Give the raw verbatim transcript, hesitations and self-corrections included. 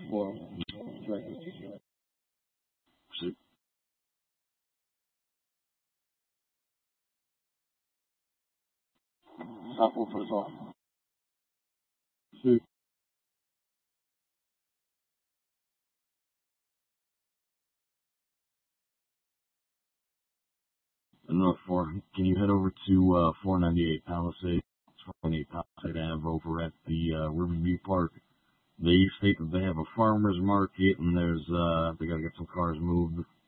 four. See. Stop for the call. See. North four, can you head over to uh, four ninety-eight Palisade, four ninety-eight Palisade Ave over at the uh, Riverview Park? They state that they have a farmer's market and there's uh, they got to get some cars moved.